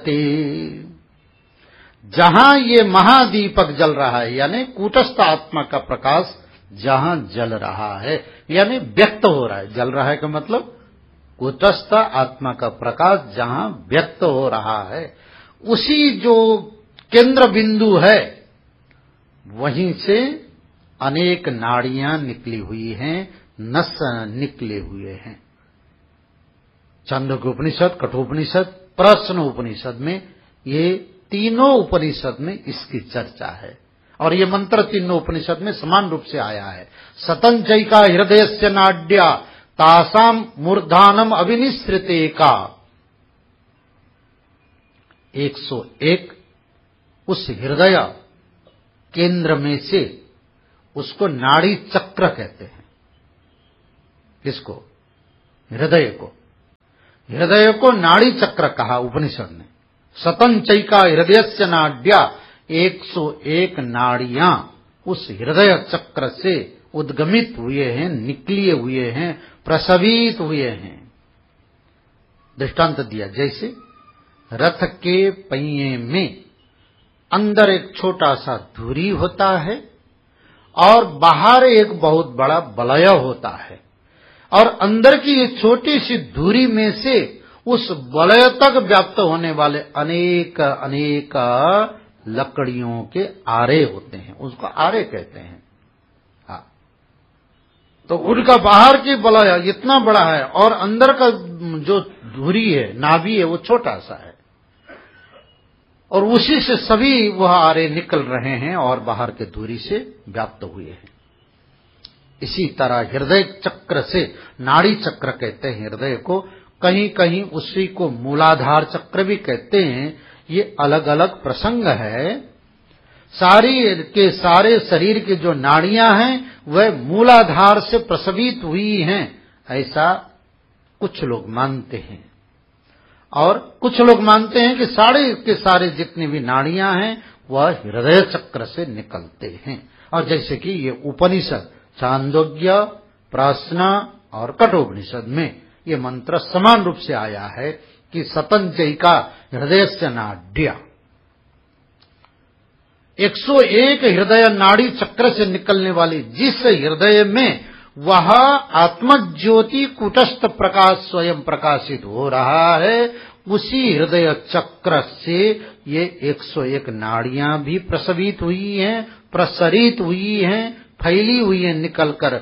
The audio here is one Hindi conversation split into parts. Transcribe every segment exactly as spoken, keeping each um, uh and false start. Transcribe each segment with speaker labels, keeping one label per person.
Speaker 1: जहां ये महादीपक जल रहा है, यानी कूटस्थ आत्मा का प्रकाश जहां जल रहा है, यानी व्यक्त हो रहा है। जल रहा है का मतलब कूटस्थ आत्मा का प्रकाश जहां व्यक्त हो रहा है, उसी जो केंद्र बिंदु है वहीं से अनेक नाड़ियां निकली हुई हैं, नस निकले हुए हैं। छांदोग्य उपनिषद, कठोपनिषद, प्रश्न उपनिषद में ये तीनों उपनिषद में इसकी चर्चा है। और ये मंत्र तीनों उपनिषद में समान रूप से आया है। सतंचैका हृदयस्य नाड्या तासाम मूर्धानम अविनिश्रिते का एक सौ एक उस हृदय केंद्र में से, उसको नाड़ी चक्र कहते हैं। किसको? हृदय को। हृदय को नाड़ी चक्र कहा उपनिषद ने। सतंचैका हृदयस्य नाड्या, एक सौ एक नाड़ियां उस हृदय चक्र से उद्गमित हुए हैं, निकले हुए हैं, प्रसवित हुए हैं। दृष्टांत दिया, जैसे रथ के पहिए में अंदर एक छोटा सा धुरी होता है और बाहर एक बहुत बड़ा वलय होता है, और अंदर की ये छोटी सी धुरी में से उस वलय तक व्याप्त होने वाले अनेक अनेक लकड़ियों के आरे होते हैं, उसको आरे कहते हैं। हाँ, तो उनका बाहर की वलय इतना बड़ा है और अंदर का जो धुरी है, नाभि है, वो छोटा सा है, और उसी से सभी वह आरे निकल रहे हैं और बाहर के धुरी से व्याप्त हुए हैं। इसी तरह हृदय चक्र से, नाड़ी चक्र कहते हैं हृदय को, कहीं कहीं उसी को मूलाधार चक्र भी कहते हैं। ये अलग अलग प्रसंग है। सारी के सारे शरीर की जो नाड़ियां हैं वह मूलाधार से प्रसवित हुई हैं, ऐसा कुछ लोग मानते हैं। और कुछ लोग मानते हैं कि सारे के सारे जितनी भी नाड़ियां हैं वह हृदय चक्र से निकलते हैं। और जैसे कि ये उपनिषद छांदोग्य, प्रश्न और कठोपनिषद में ये मंत्र समान रूप से आया है कि सतंचैका हृदयस्य नाड्या, एक सौ एक हृदय नाड़ी चक्र से निकलने वाली जिस हृदय में वह आत्मज्योति कूटस्थ प्रकाश स्वयं प्रकाशित हो रहा है, उसी हृदय चक्र से ये एक सौ एक नाड़ियां भी प्रसवित हुई हैं, प्रसरित हुई हैं, फैली हुई हैं निकलकर,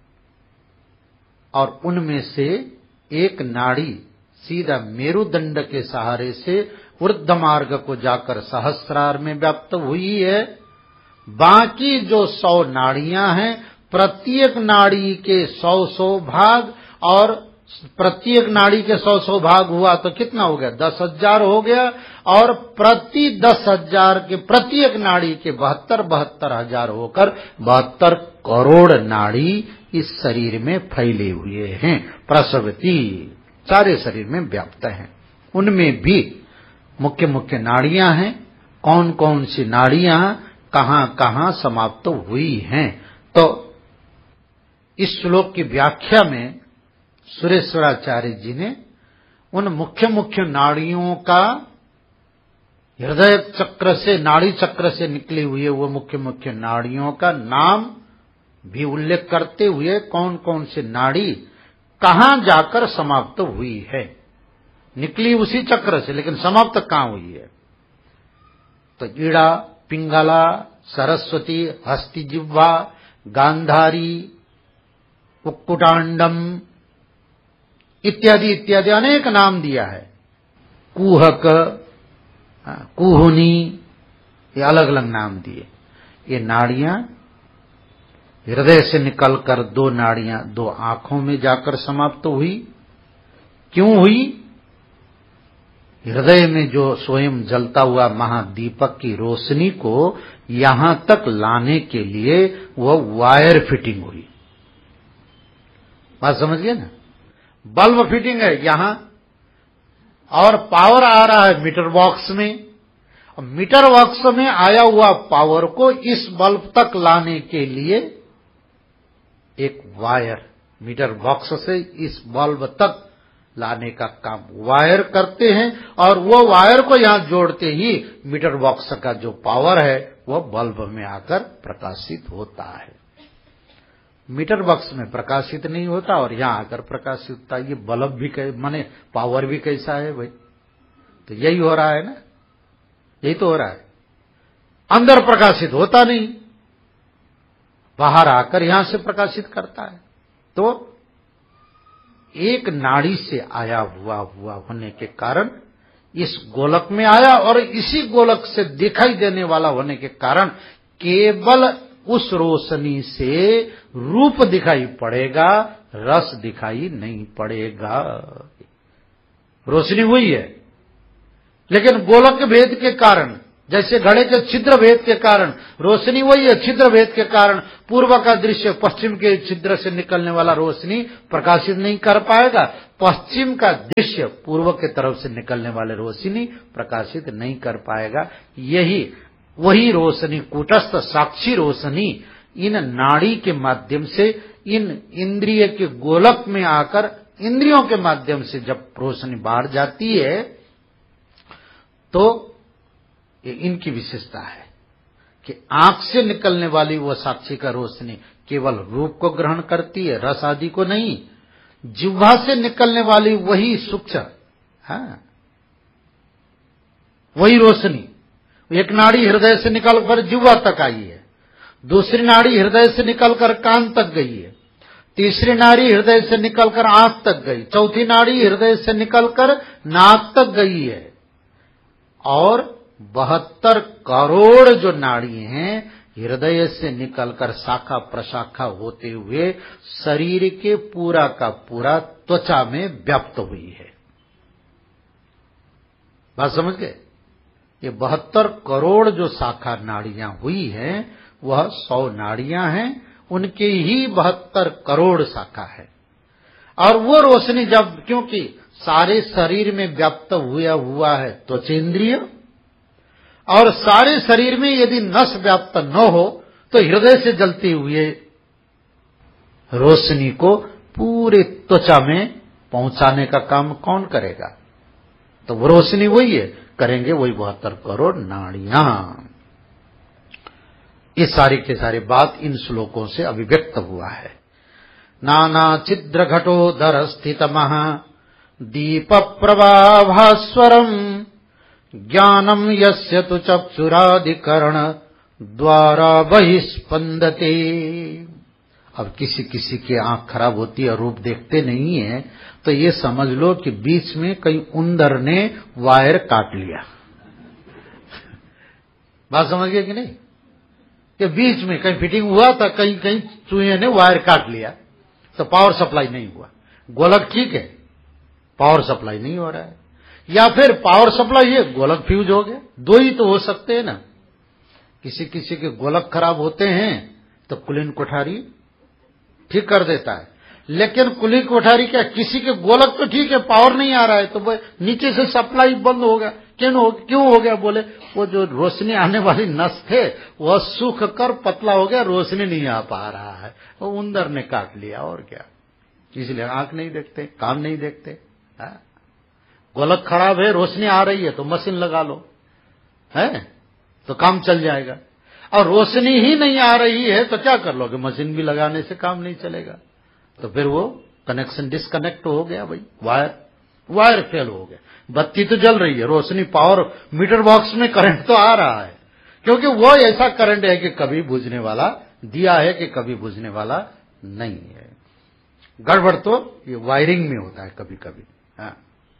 Speaker 1: और उनमें से एक नाड़ी सीधा मेरुदंड के सहारे से वृद्ध मार्ग को जाकर सहस्रार में व्याप्त हुई है। बाकी जो सौ नाड़ियां हैं, प्रत्येक नाड़ी के सौ सौ भाग, और प्रत्येक नाड़ी के सौ सौ भाग हुआ तो कितना हो गया? दस हजार हो गया। और प्रति दस हजार के प्रत्येक नाड़ी के बहत्तर बहत्तर हजार होकर बहत्तर करोड़ नाड़ी इस शरीर में फैले हुए हैं, प्रसवती सारे शरीर में व्याप्त हैं। उनमें भी मुख्य मुख्य नाड़ियां हैं। कौन कौन सी नाड़ियां कहां कहां समाप्त हुई हैं, तो इस श्लोक की व्याख्या में सुरेश्वराचार्य जी ने उन मुख्य मुख्य नाड़ियों का, हृदय चक्र से, नाड़ी चक्र से निकली हुई वो मुख्य मुख्य नाड़ियों का नाम भी उल्लेख करते हुए कौन कौन सी नाड़ी कहां जाकर समाप्त हुई है। निकली उसी चक्र से, लेकिन समाप्त कहां हुई है? तो ईड़ा, पिंगला, सरस्वती, हस्तिजिह्वा, गांधारी, कुक्कुटांडम इत्यादि इत्यादि अनेक नाम दिया है। कुहक, कुहुनी, ये अलग अलग नाम दिए। ये नाड़ियां हृदय से निकलकर दो नाड़ियां दो आंखों में जाकर समाप्त हुई। क्यों हुई? हृदय में जो स्वयं जलता हुआ महादीपक की रोशनी को यहां तक लाने के लिए वह वायर फिटिंग हुई। बात समझिए ना, बल्ब फिटिंग है यहां, और पावर आ रहा है मीटर बॉक्स में। मीटर बॉक्स में आया हुआ पावर को इस बल्ब तक लाने के लिए एक वायर मीटर बॉक्स से इस बल्ब तक लाने का काम वायर करते हैं, और वो वायर को यहां जोड़ते ही मीटर बॉक्स का जो पावर है वो बल्ब में आकर प्रकाशित होता है। मीटर बॉक्स में प्रकाशित नहीं होता और यहां आकर प्रकाशित होता है। ये बल्ब भी कै माने पावर भी कैसा है भाई? तो यही हो रहा है ना, यही तो हो रहा है। अंदर प्रकाशित होता नहीं, बाहर आकर यहां से प्रकाशित करता है। तो एक नाड़ी से आया हुआ हुआ होने के कारण इस गोलक में आया, और इसी गोलक से दिखाई देने वाला होने के कारण केवल उस रोशनी से रूप दिखाई पड़ेगा, रस दिखाई नहीं पड़ेगा। रोशनी हुई है, लेकिन गोलक भेद के कारण, जैसे घड़े के छिद्र भेद के कारण रोशनी वही है, छिद्र भेद के कारण पूर्व का दृश्य पश्चिम के छिद्र से निकलने वाला रोशनी प्रकाशित नहीं कर पाएगा, पश्चिम का दृश्य पूर्व के तरफ से निकलने वाले रोशनी प्रकाशित नहीं कर पाएगा। यही वही रोशनी, कूटस्थ साक्षी रोशनी इन नाड़ी के माध्यम से, इन इंद्रिय के गोलक में आकर इंद्रियों के माध्यम से जब रोशनी बाहर जाती है, तो ये इनकी विशेषता है कि आंख से निकलने वाली वह साक्षी का रोशनी केवल रूप को ग्रहण करती है, रस आदि को नहीं। जिह्वा से निकलने वाली वही सूक्ष्म, हाँ, वही रोशनी, एक नाड़ी हृदय से निकलकर जिह्वा तक आई है, दूसरी नाड़ी हृदय से निकलकर कान तक गई है, तीसरी नाड़ी हृदय से निकलकर आंख तक गई, चौथी नाड़ी हृदय से निकलकर नाक तक गई है, और बहत्तर करोड़ जो नाड़ी हैं हृदय से निकलकर शाखा प्रशाखा होते हुए शरीर के पूरा का पूरा त्वचा में व्याप्त हुई है। बात समझ गए? ये बहत्तर करोड़ जो शाखा नाड़ियां हुई हैं वह सौ नाड़ियां हैं, उनके ही बहत्तर करोड़ शाखा है। और वो रोशनी जब, क्योंकि सारे शरीर में व्याप्त हुआ हुआ है त्वचेंद्रिय, और सारे शरीर में यदि नस व्याप्त न हो तो हृदय से जलती हुई रोशनी को पूरे त्वचा में पहुंचाने का काम कौन करेगा? तो वो रोशनी वही है, करेंगे वही बहत्तर करोड़ नाड़ियां। ये सारी के सारी बात इन श्लोकों से अभिव्यक्त हुआ है। नाना छिद्र घटोदर स्थित महा दीप प्रभाभास्वरम ज्ञानम यस्य तु चक्षुरादिकरण द्वारा बहिस्पंदते। अब किसी किसी की आंख खराब होती है, रूप देखते नहीं है, तो ये समझ लो कि बीच में कहीं उंदर ने वायर काट लिया। बात समझ गए कि नहीं? कि बीच में कहीं फिटिंग हुआ था, कहीं कहीं चूहे ने वायर काट लिया, तो पावर सप्लाई नहीं हुआ। गोलक ठीक है, पावर सप्लाई नहीं हो रहा है, या फिर पावर सप्लाई है, गोलक फ्यूज हो गया। दो ही तो हो सकते हैं ना। किसी किसी के गोलक खराब होते हैं तो कुलीन कोठारी ठीक कर देता है, लेकिन कुलीन कोठारी क्या, किसी के गोलक तो ठीक है, पावर नहीं आ रहा है, तो वो नीचे से सप्लाई बंद हो गया। क्यों हो क्यों हो गया? बोले वो जो रोशनी आने वाली नस थे वह सूख कर पतला हो गया, रोशनी नहीं आ पा रहा है, वो उंदर ने काट लिया। और क्या, इसलिए आंख नहीं देखते, कान नहीं देखते। है गोलक खराब है, रोशनी आ रही है तो मशीन लगा लो, है तो काम चल जाएगा। और रोशनी ही नहीं आ रही है तो क्या कर लोगे? मशीन भी लगाने से काम नहीं चलेगा, तो फिर वो कनेक्शन डिस्कनेक्ट हो गया भाई, वायर वायर फेल हो गया। बत्ती तो जल रही है, रोशनी पावर मीटर बॉक्स में करंट तो आ रहा है, क्योंकि वो ऐसा करंट है कि कभी बुझने वाला, दिया है कि कभी बुझने वाला नहीं है। गड़बड़ तो ये वायरिंग में होता है कभी कभी। हाँ,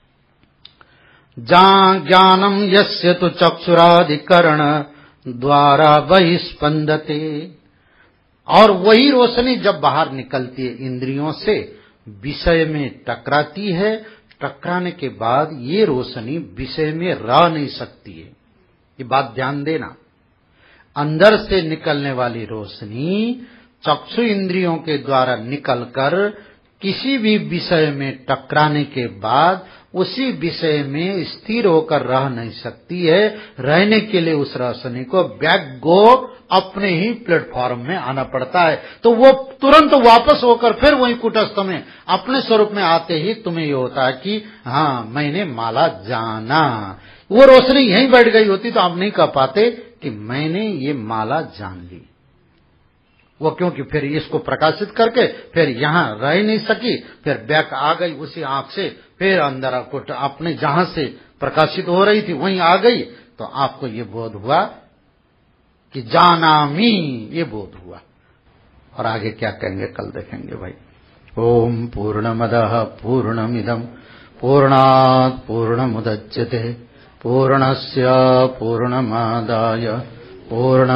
Speaker 1: जां ज्ञानम यस्य तु चक्षुरादिकरण द्वारा बहिस्पंदते। और वही रोशनी जब बाहर निकलती है इंद्रियों से, विषय में टकराती है, टकराने के बाद ये रोशनी विषय में रह नहीं सकती है। ये बात ध्यान देना, अंदर से निकलने वाली रोशनी चक्षु इंद्रियों के द्वारा निकलकर किसी भी विषय में टकराने के बाद उसी विषय में स्थिर होकर रह नहीं सकती है। रहने के लिए उस रसनी को बैक गो अपने ही प्लेटफॉर्म में आना पड़ता है। तो वो तुरंत वापस होकर फिर वही कुटस्थ में अपने स्वरूप में आते ही तुम्हें ये होता है कि हाँ मैंने माला जाना। वो रोशनी यहीं बैठ गई होती तो आप नहीं कह पाते कि मैंने ये माला जान ली। वो क्योंकि फिर इसको प्रकाशित करके फिर यहाँ रह नहीं सकी, फिर बैक आ गई उसी आंख से, फिर अंदर अपने जहां से प्रकाशित हो रही थी वहीं आ गई। तो आपको ये बोध हुआ कि जानामी, ये बोध हुआ। और आगे क्या कहेंगे कल देखेंगे भाई। ओम पूर्णमदः पूर्णमिदं पूर्णात् पूर्णमुदच्यते पूर्णस्य पूर्णमादाय पूर्ण